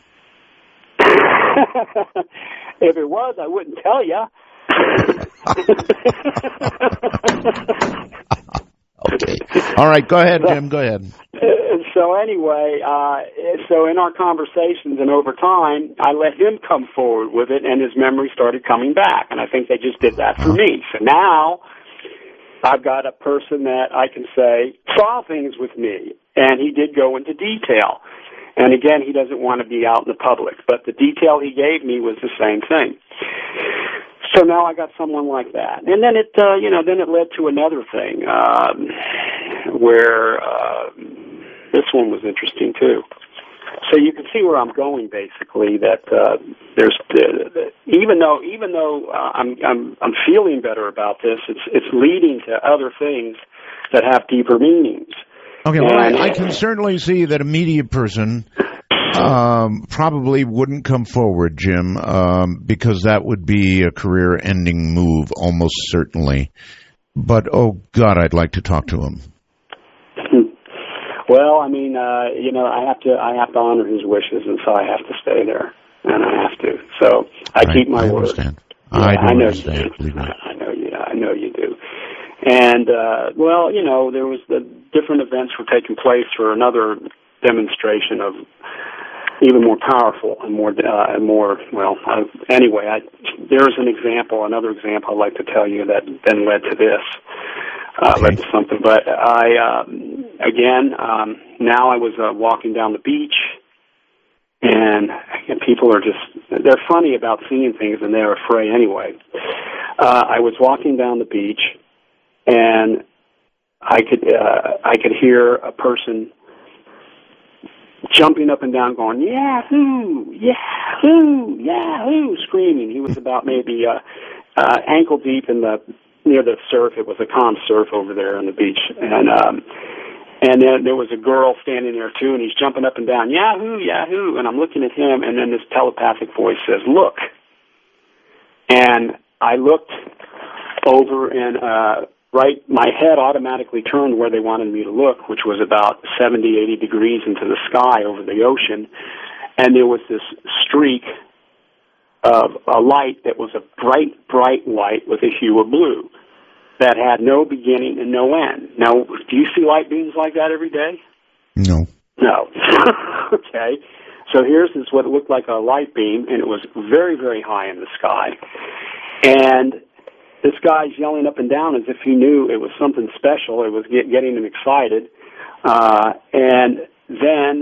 [SPEAKER 1] If it was, I wouldn't tell you.
[SPEAKER 2] Okay. All right, go ahead, Jim, go ahead.
[SPEAKER 1] So anyway, uh, so in our conversations and over time, I let him come forward with it, and his memory started coming back, and I think they just did that for me. So now I've got a person that I can say saw things with me, and he did go into detail. And again, he doesn't want to be out in the public, but the detail he gave me was the same thing. So now I got someone like that. And then it, uh, you know, then it led to another thing, um, where, uh, this one was interesting too. So you can see where I'm going, basically, that, uh, there's, uh, even though, even though, uh, I'm, I'm, I'm feeling better about this, it's, it's leading to other things that have deeper meanings.
[SPEAKER 2] Okay, well, I, I can certainly see that a media person um, probably wouldn't come forward, Jim, um, because that would be a career-ending move, almost certainly. But, oh, God, I'd like to talk to him.
[SPEAKER 1] Well, I mean, uh, you know, I have to I have to honor his wishes, and so I have to stay there, and I have to. So I, I keep my
[SPEAKER 2] I
[SPEAKER 1] word.
[SPEAKER 2] Understand.
[SPEAKER 1] Yeah,
[SPEAKER 2] I do
[SPEAKER 1] I know
[SPEAKER 2] understand.
[SPEAKER 1] You do. I know you. I know you do. And, uh, well, you know, there was the different events were taking place for another demonstration of even more powerful and more, uh, and more, well, uh, anyway, I, there's an example, another example I'd like to tell you that then led to this. uh,
[SPEAKER 2] okay.
[SPEAKER 1] led to something. But I, um, again, um, now I was uh, walking down the beach, and, and people are just, they're funny about seeing things, and they're afraid anyway. Uh, I was walking down the beach, and I could uh, I could hear a person jumping up and down, going Yahoo, Yahoo, Yahoo, screaming. He was about maybe uh, uh, ankle deep in the near the surf. It was a calm surf over there on the beach, and um, and then there was a girl standing there too, and he's jumping up and down, Yahoo, Yahoo, and I'm looking at him, and then this telepathic voice says, "Look," and I looked over and. Uh, Right, my head automatically turned where they wanted me to look, which was about seventy, eighty degrees into the sky over the ocean, and there was this streak of a light that was a bright, bright light with a hue of blue that had no beginning and no end. Now, do you see light beams like that every day?
[SPEAKER 2] No.
[SPEAKER 1] No. Okay. So here's this, what it looked like a light beam, and it was very, very high in the sky. And this guy's yelling up and down as if he knew it was something special. It was get, getting him excited. Uh, and then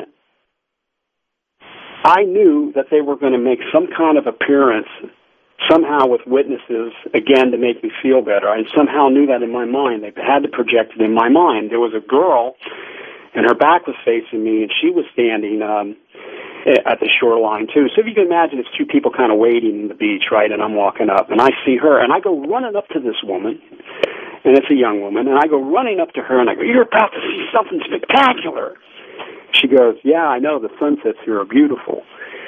[SPEAKER 1] I knew that they were going to make some kind of appearance somehow with witnesses, again, to make me feel better. I somehow knew that in my mind. They had to project it in my mind. There was a girl, and her back was facing me, and she was standing um, at the shoreline, too. So if you can imagine, it's two people kind of waiting in the beach, right, and I'm walking up, and I see her, and I go running up to this woman, and it's a young woman, and I go running up to her, and I go, "You're about to see something spectacular." She goes, "Yeah, I know, the sunsets here are beautiful."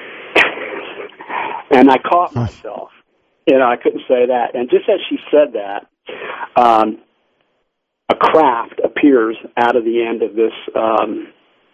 [SPEAKER 1] And I caught myself. You know, I couldn't say that. And just as she said that, um, a craft appears out of the end of this um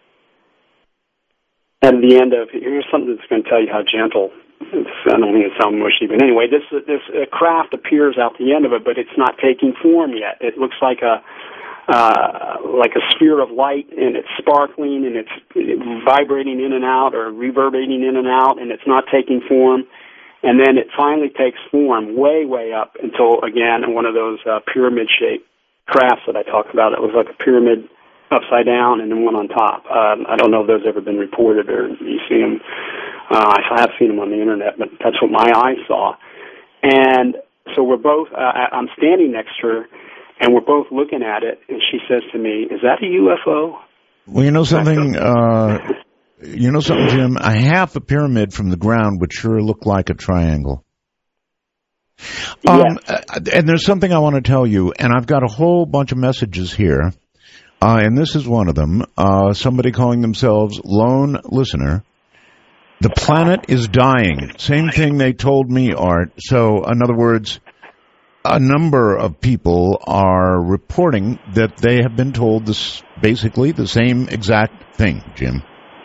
[SPEAKER 1] At the end of, here's something that's going to tell you how gentle, it's, I don't mean to sound mushy, but anyway, this this uh, craft appears out the end of it, but it's not taking form yet. It looks like a uh, like a sphere of light, and it's sparkling, and it's vibrating in and out, or reverberating in and out, and it's not taking form. And then it finally takes form way, way up until, again, one of those uh, pyramid-shaped crafts that I talked about. It was like a pyramid upside down and then one on top. Um, I don't know if those ever been reported or you see them. Uh, I have seen them on the internet, but that's what my eyes saw. And so we're both, uh, I'm standing next to her, and we're both looking at it, and she says to me, "Is that a U F O?"
[SPEAKER 2] Well, you know something, uh, you know something, Jim? A half a pyramid from the ground would sure look like a triangle. Um,
[SPEAKER 1] yes.
[SPEAKER 2] And there's something I want to tell you, and I've got a whole bunch of messages here. Uh, and this is one of them, uh, somebody calling themselves Lone Listener. The planet is dying. Same thing they told me, Art. So, in other words, a number of people are reporting that they have been told this, basically the same exact thing, Jim.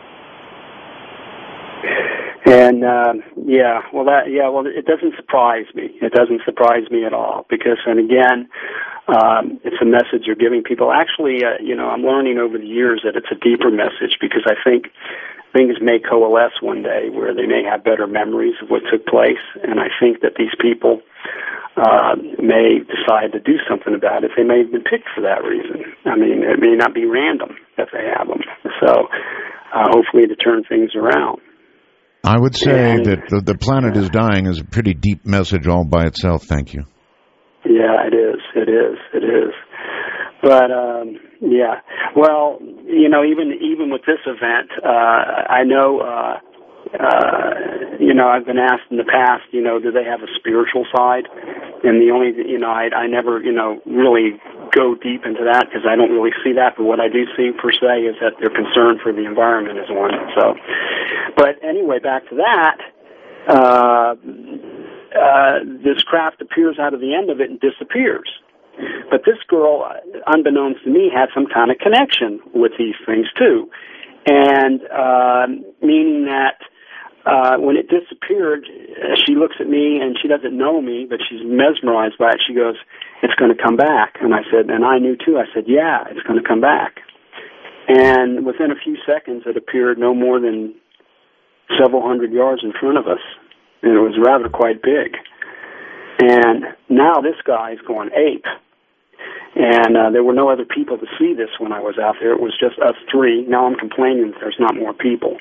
[SPEAKER 1] And, uh, yeah, well, that, yeah, well, it doesn't surprise me. It doesn't surprise me at all because, and again, Um, it's a message you're giving people. Actually, uh, you know, I'm learning over the years that it's a deeper message because I think things may coalesce one day where they may have better memories of what took place, and I think that these people uh, may decide to do something about it. They may have been picked for that reason. I mean, it may not be random that they have them. So uh, hopefully to turn things around.
[SPEAKER 2] I would say
[SPEAKER 1] and,
[SPEAKER 2] that the, the planet is dying is a pretty deep message all by itself. Thank you.
[SPEAKER 1] Yeah, it is. It is. It is. But um, yeah, well, you know, even even with this event, uh, I know, uh, uh, you know, I've been asked in the past, you know, do they have a spiritual side? And the only, you know, I, I never, you know, really go deep into that because I don't really see that. But what I do see per se is that they're concerned for the environment as one. So, but anyway, back to that. Uh, Uh, this craft appears out of the end of it and disappears. But this girl, unbeknownst to me, had some kind of connection with these things, too. And uh, meaning that uh, when it disappeared, she looks at me, and she doesn't know me, but she's mesmerized by it. She goes, "It's going to come back." And I said, and I knew, too. I said, "Yeah, it's going to come back." And within a few seconds, it appeared no more than several hundred yards in front of us. And it was rather quite big. And now this guy is going ape. And uh, there were no other people to see this when I was out there. It was just us three. Now I'm complaining that there's not more people.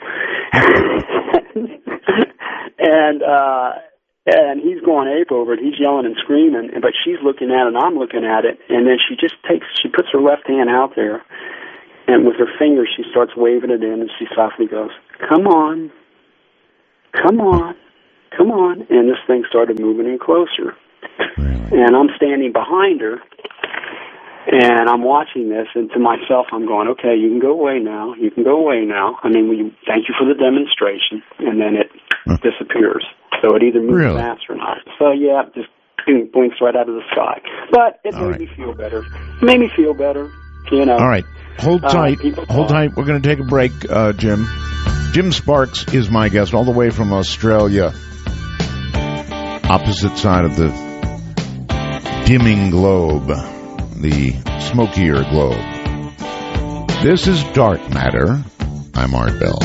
[SPEAKER 1] and uh, and he's going ape over it. He's yelling and screaming, but she's looking at it, and I'm looking at it. And then she just takes, she puts her left hand out there, and with her finger she starts waving it in, and she softly goes, "Come on, come on, come on." And this thing started moving in closer. And I'm standing behind her, and I'm watching this, and to myself, I'm going, okay, you can go away now. You can go away now. I mean, we thank you for the demonstration, and then it disappears. So it either moves
[SPEAKER 2] really?
[SPEAKER 1] fast or not. So, yeah, it just blinks right out of the sky. But it
[SPEAKER 2] All
[SPEAKER 1] made
[SPEAKER 2] right.
[SPEAKER 1] me feel better. It made me feel better, you know.
[SPEAKER 2] All right. Hold
[SPEAKER 1] Uh,
[SPEAKER 2] tight.
[SPEAKER 1] people
[SPEAKER 2] Hold
[SPEAKER 1] talk.
[SPEAKER 2] tight. We're going to take a break, uh, Jim. Jim Sparks is my guest all the way from Australia. Opposite side of the dimming globe, the smokier globe. This is Dark Matter. I'm Art Bell.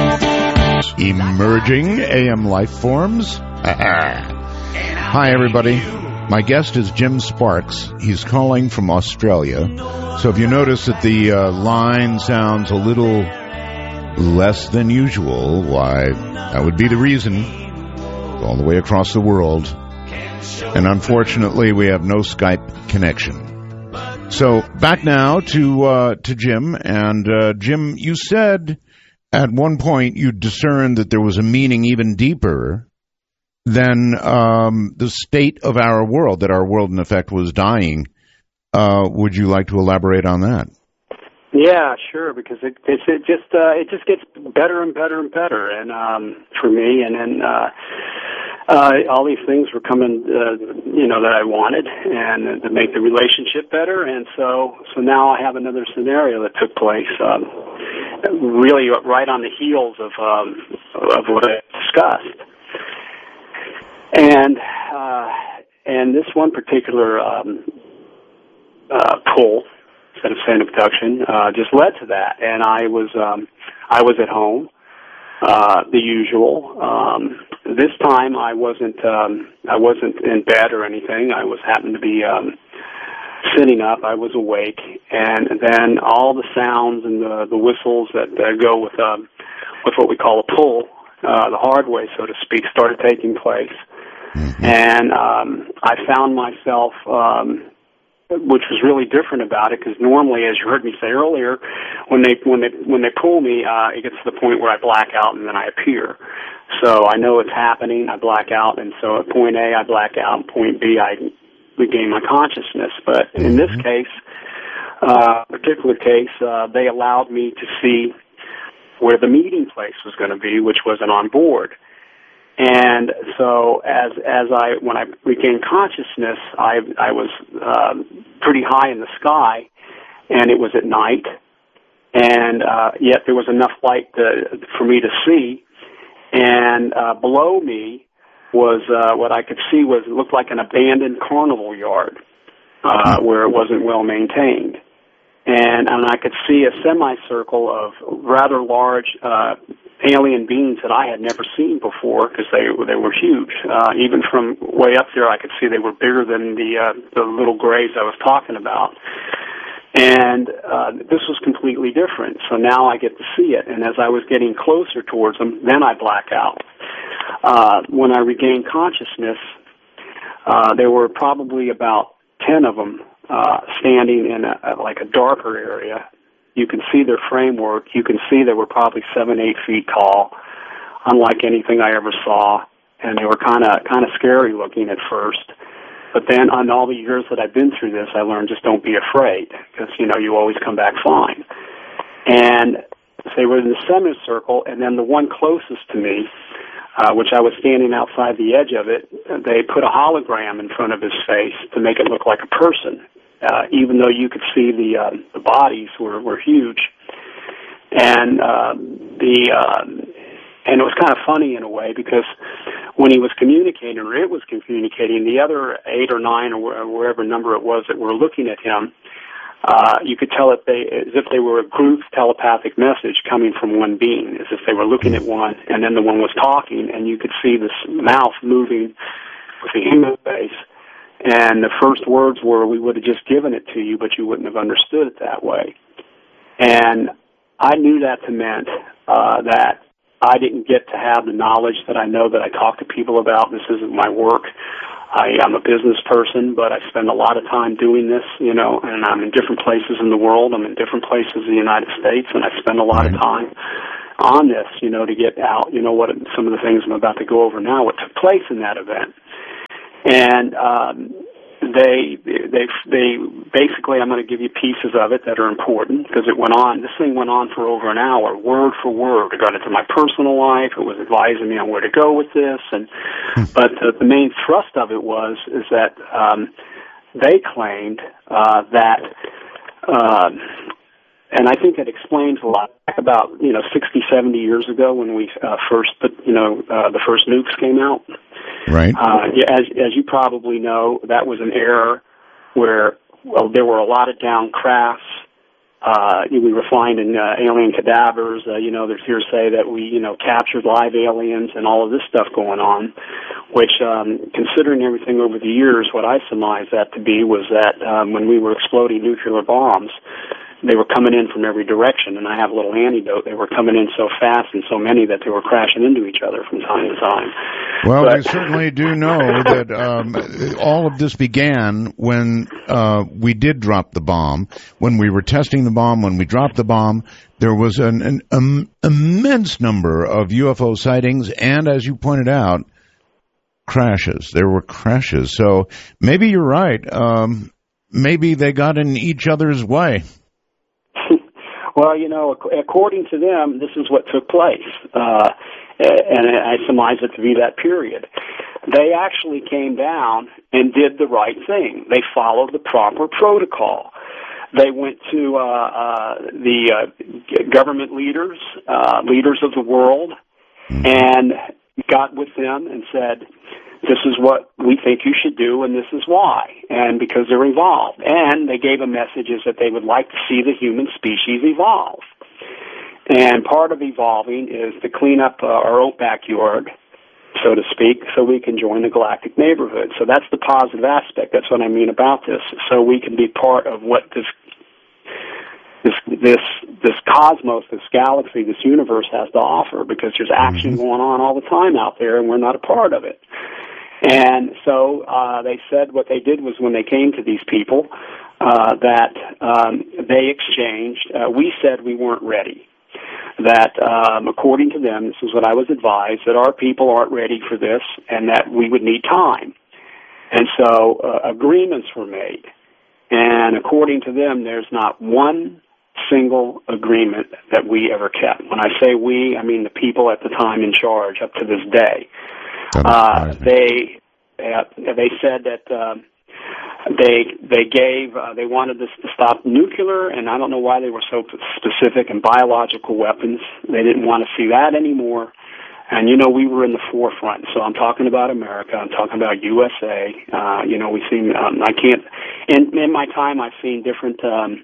[SPEAKER 2] Emerging A M life forms. Hi, everybody. My guest is Jim Sparks. He's calling from Australia. So if you notice that the uh, line sounds a little less than usual, why, that would be the reason. All the way across the world. And unfortunately, we have no Skype connection. So back now to uh, to Jim. And uh, Jim, you said at one point you discerned that there was a meaning even deeper than um, the state of our world, that our world, in effect, was dying. Uh, would you like to elaborate on that?
[SPEAKER 1] Yeah, sure. Because it it's, it just uh, it just gets better and better and better, and um, for me, and then uh, uh, all these things were coming, uh, you know, that I wanted, and to make the relationship better. And so, so now I have another scenario that took place, um, really right on the heels of um, of what I discussed, and uh, and this one particular um, uh, pull. Instead of saying abduction, uh, just led to that. And I was, um, I was at home, uh, the usual. Um, this time I wasn't, um, I wasn't in bed or anything. I was happened to be, um, sitting up. I was awake. And then all the sounds and the, the whistles that, that go with, um, with what we call a pull, uh, the hard way, so to speak, started taking place. Mm-hmm. And, um, I found myself, um, which was really different about it, because normally, as you heard me say earlier, when they when they when they pull me, uh, it gets to the point where I black out and then I appear. So I know it's happening. I black out, and so at point A, I black out, and point B, I regain my consciousness. But in this case, uh, particular case, uh, they allowed me to see where the meeting place was going to be, which wasn't on board. And so, as as I when I regained consciousness, I I was um, pretty high in the sky, and it was at night, and uh, yet there was enough light to, for me to see. And uh, below me was uh, what I could see was it looked like an abandoned carnival yard, uh, where it wasn't well maintained. And and I could see a semicircle of rather large uh, alien beings that I had never seen before, because they they were huge. Uh, even from way up there, I could see they were bigger than the uh, the little grays I was talking about. And uh, this was completely different. So now I get to see it. And as I was getting closer towards them, then I black out. Uh, when I regained consciousness, uh, there were probably about ten of them. Uh, standing in a, like a darker area. You can see their framework. You can see they were probably seven, eight feet tall, unlike anything I ever saw. And they were kind of kind of scary looking at first. But then on all the years that I've been through this, I learned just don't be afraid, because, you know, you always come back fine. And they were in the semicircle, and then the one closest to me, Uh, which I was standing outside the edge of it, they put a hologram in front of his face to make it look like a person, uh, even though you could see the uh, the bodies were, were huge. And uh, the uh, and it was kind of funny in a way, because when he was communicating, or it was communicating, the other eight or nine or wherever number it was that were looking at him, Uh, you could tell it they, as if they were a group telepathic message coming from one being, as if they were looking at one, and then the one was talking, and you could see this mouth moving with a human face, And the first words were, we would have just given it to you, but you wouldn't have understood it that way. And I knew that to meant uh, that I didn't get to have the knowledge that I know that I talk to people about. This isn't my work. I, I'm a business person, but I spend a lot of time doing this, you know, and I'm in different places in the world. I'm in different places in the United States, and I spend a lot of time on this, you know, to get out, you know, what some of the things I'm about to go over now, what took place in that event. And um, they, they, they basically, I'm going to give you pieces of it that are important because it went on. This thing went on for over an hour, word for word. It got into my personal life. It was advising me on where to go with this, and but the, the main thrust of it was is that um, they claimed uh, that. Uh, And I think it explains a lot. About, you know, sixty, seventy years ago when we uh, first, put, you know, uh, the first nukes came out.
[SPEAKER 2] Right.
[SPEAKER 1] Uh, as, as you probably know, that was an era where, well, there were a lot of down crafts. Uh, we were finding uh, alien cadavers. Uh, you know, there's hearsay that we, you know, captured live aliens and all of this stuff going on, which, um, considering everything over the years, what I surmised that to be was that um, when we were exploding nuclear bombs, they were coming in from every direction, and I have a little anecdote. They were coming in so fast and so many that they were crashing into each other from time to time.
[SPEAKER 2] Well,
[SPEAKER 1] but...
[SPEAKER 2] we certainly do know that um, all of this began when uh, we did drop the bomb, when we were testing the bomb, when we dropped the bomb. There was an, an um, immense number of U F O sightings, and as you pointed out, crashes. There were crashes. So maybe you're right. Um, maybe they got in each other's way.
[SPEAKER 1] Well, you know, according to them, this is what took place, uh, and I surmise it to be that period. They actually came down and did the right thing. They followed the proper protocol. They went to uh, uh, the uh, government leaders, uh, leaders of the world, and got with them and said, this is what we think you should do, and this is why, and because they're involved. And they gave them messages that they would like to see the human species evolve. And part of evolving is to clean up uh, our own backyard, so to speak, so we can join the galactic neighborhood. So that's the positive aspect. That's what I mean about this. So we can be part of what this this this this cosmos, this galaxy, this universe has to offer, because there's action going on all the time out there, and we're not a part of it. And so uh, they said what they did was, when they came to these people, uh, that um, they exchanged. Uh, we said we weren't ready. That um, according to them, this is what I was advised, that our people aren't ready for this and that we would need time. And so uh, agreements were made. And according to them, there's not one single agreement that we ever kept. When I say we, I mean the people at the time in charge up to this day. Uh, they uh, they said that uh, they they gave uh, they wanted this to stop nuclear, and I don't know why they were so specific, and biological weapons. They didn't want to see that anymore. And you know, we were in the forefront. So I'm talking about America. I'm talking about U S A. Uh, you know, we've seen. Um, I can't. In, in my time, I've seen different. Um,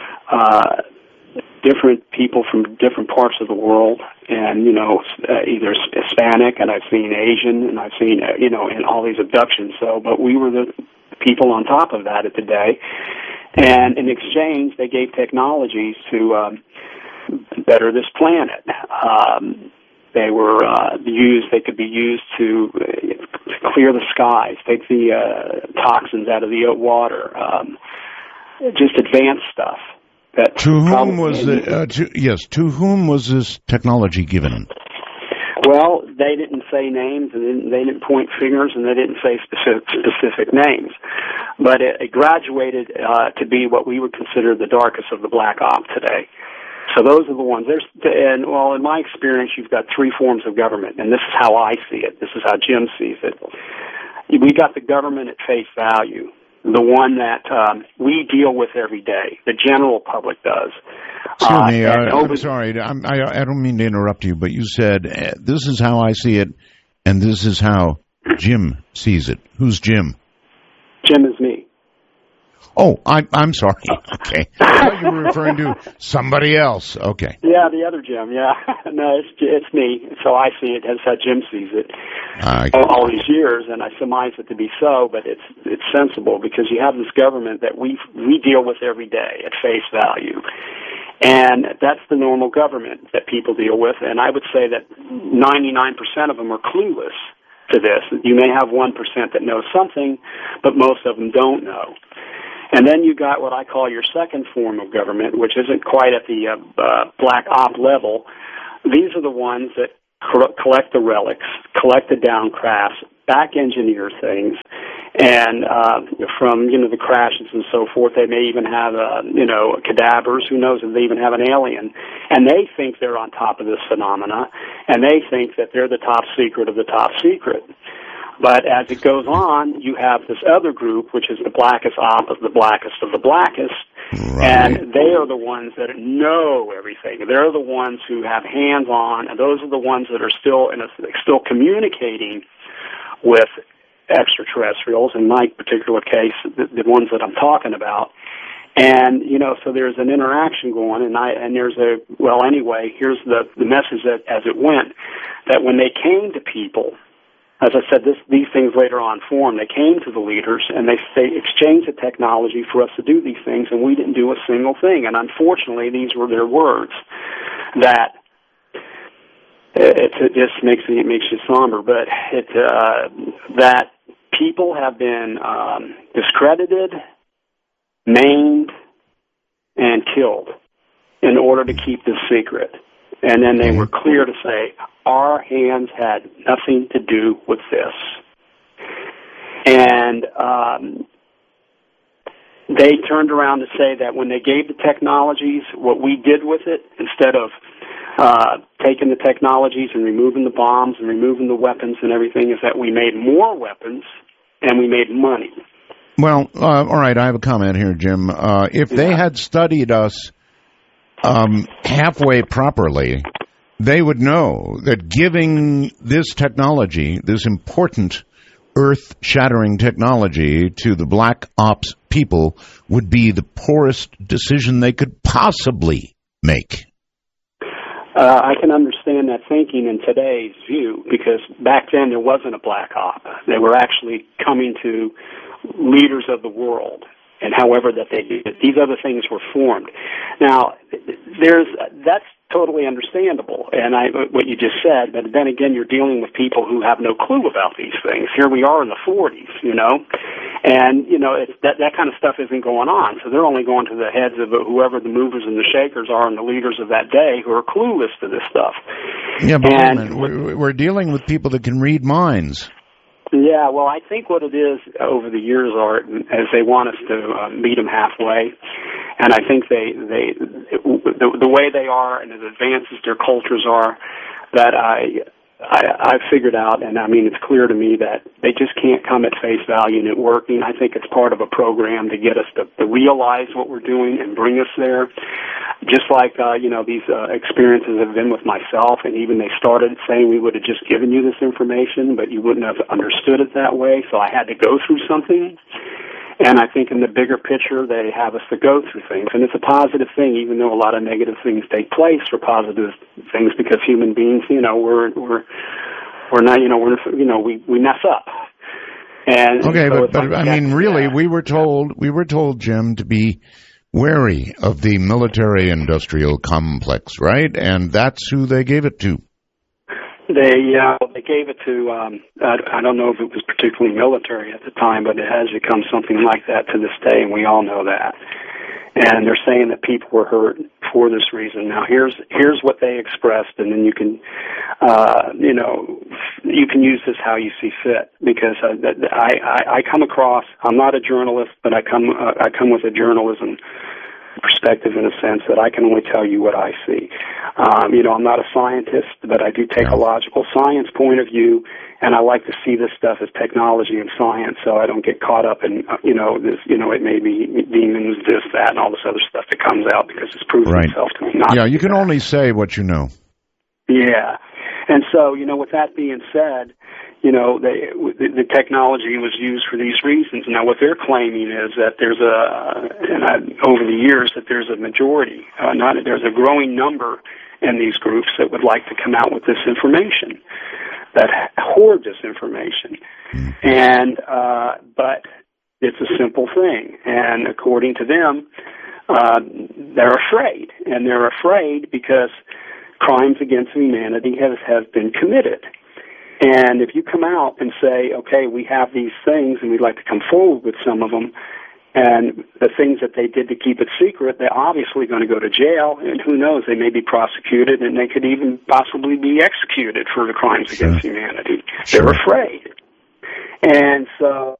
[SPEAKER 1] uh, different people from different parts of the world, and, you know, uh, either Hispanic, and I've seen Asian, and I've seen, uh, you know, in all these abductions. So, but we were the people on top of that at the day. And in exchange, they gave technologies to um, better this planet. Um, they were uh, used, they could be used to uh, clear the skies, take the uh, toxins out of the water, um, just advanced stuff. That
[SPEAKER 2] to whom was the, uh, to, yes? To whom was this technology given?
[SPEAKER 1] Well, they didn't say names, and they didn't, they didn't point fingers, and they didn't say specific, specific names. But it, it graduated uh, to be what we would consider the darkest of the black op today. So those are the ones. There's, and well, in my experience, you've got three forms of government, and this is how I see it. This is how Jim sees it. We got the government at face value, the one that um, we deal with every day. The general public does.
[SPEAKER 2] Excuse
[SPEAKER 1] uh,
[SPEAKER 2] me, uh,
[SPEAKER 1] over-
[SPEAKER 2] I'm sorry. I'm, I, I don't mean to interrupt you, but you said, uh, this is how I see it, and this is how Jim sees it. Who's Jim?
[SPEAKER 1] Jim is me.
[SPEAKER 2] Oh, I'm I'm sorry. Okay, I thought you were referring to somebody else. Okay.
[SPEAKER 1] Yeah, the other Jim. Yeah, no, it's it's me. So I see it as how Jim sees it
[SPEAKER 2] Uh,
[SPEAKER 1] all, all these years, and I surmise it to be so. But it's it's sensible because you have this government that we we deal with every day at face value. And that's the normal government that people deal with. And I would say that ninety-nine percent of them are clueless to this. You may have one percent that knows something, but most of them don't know. And then you got what I call your second form of government, which isn't quite at the uh, uh, black op level. These are the ones that collect the relics, collect the downcrafts, back engineer things, and uh, from, you know, the crashes and so forth, they may even have, uh, you know, cadavers. Who knows if they even have an alien. And they think they're on top of this phenomena, and they think that they're the top secret of the top secret. But as it goes on, you have this other group, which is the blackest op of the blackest of the blackest,
[SPEAKER 2] right.
[SPEAKER 1] And they are the ones that know everything. They're the ones who have hands-on, and those are the ones that are still in a, still communicating with extraterrestrials, in my particular case, the, the ones that I'm talking about. And, you know, so there's an interaction going, and I and there's a, well, anyway, here's the, the message that, as it went, that when they came to people, as I said, this, these things later on formed. They came to the leaders, and they, they exchanged the technology for us to do these things, and we didn't do a single thing. And unfortunately, these were their words, that it, it just makes it makes you somber, but it uh, that people have been um, discredited, maimed, and killed in order to keep this secret. And then they were clear to say, our hands had nothing to do with this. And um, they turned around to say that when they gave the technologies, what we did with it, instead of uh, taking the technologies and removing the bombs and removing the weapons and everything, is that we made more weapons and we made money.
[SPEAKER 2] Well, uh, all right, I have a comment here, Jim. Uh, if they
[SPEAKER 1] Yeah.
[SPEAKER 2] had studied us um, halfway properly, they would know that giving this technology, this important earth-shattering technology to the black ops people would be the poorest decision they could possibly make.
[SPEAKER 1] Uh, I can understand that thinking in today's view, because back then there wasn't a black op. They were actually coming to leaders of the world, and however that they did it, these other things were formed. Now, there's that's totally understandable, and I what you just said, but then again, you're dealing with people who have no clue about these things. Here we are in the forties, you know, and, you know, it's, that, that kind of stuff isn't going on, so they're only going to the heads of whoever the movers and the shakers are and the leaders of that day who are clueless to this stuff.
[SPEAKER 2] Yeah, but
[SPEAKER 1] and,
[SPEAKER 2] wait a minute. We're, we're dealing with people that can read minds.
[SPEAKER 1] Yeah, well, I think what it is over the years, Art, is they want us to uh, meet them halfway, and I think they they the, the way they are and as advanced as their cultures are, that I. I, I've figured out, and I mean, it's clear to me that they just can't come at face value and it working. I think it's part of a program to get us to, to realize what we're doing and bring us there. Just like, uh, you know, these uh, experiences have been with myself, and even they started saying we would have just given you this information, but you wouldn't have understood it that way, so I had to go through something. And I think in the bigger picture, they have us to go through things. And it's a positive thing, even though a lot of negative things take place for positive things, because human beings, you know, we're, we're, we're not, you know, we're, you know, we, we mess up. And
[SPEAKER 2] okay,
[SPEAKER 1] so
[SPEAKER 2] but, but
[SPEAKER 1] like,
[SPEAKER 2] I mean, really,
[SPEAKER 1] yeah.
[SPEAKER 2] we were told, we were told, Jim, to be wary of the military-industrial complex, right? And that's who they gave it to.
[SPEAKER 1] They uh, they gave it to, um, I, I don't know if it was particularly military at the time, but it has become something like that to this day, and we all know that. And they're saying that people were hurt for this reason. Now, here's here's what they expressed, and then you can, uh, you know, you can use this how you see fit. Because I, I, I come across, I'm not a journalist, but I come uh, I come with a journalism perspective in a sense that I can only tell you what I see. Um, you know, I'm not a scientist, but I do take a logical science point of view, and I like to see this stuff as technology and science, so I don't get caught up in, uh, you know, this, you know, it may be demons, this, that, and all this other stuff that comes out because it's proven
[SPEAKER 2] right.
[SPEAKER 1] itself to me not.
[SPEAKER 2] Yeah, you can
[SPEAKER 1] that.
[SPEAKER 2] only say what you know.
[SPEAKER 1] Yeah. And so, you know, with that being said, you know, they, the, the technology was used for these reasons. Now, what they're claiming is that there's a, and I, over the years, that there's a majority, uh, not there's a growing number in these groups that would like to come out with this information, that hoard this information. And, uh, but it's a simple thing. And according to them, uh, they're afraid. And they're afraid because crimes against humanity have, have been committed. And if you come out and say, okay, we have these things and we'd like to come forward with some of them, and the things that they did to keep it secret, they're obviously going to go to jail, and who knows, they may be prosecuted, and they could even possibly be executed for the crimes
[SPEAKER 2] Sure.
[SPEAKER 1] against humanity.
[SPEAKER 2] Sure.
[SPEAKER 1] They're afraid. And so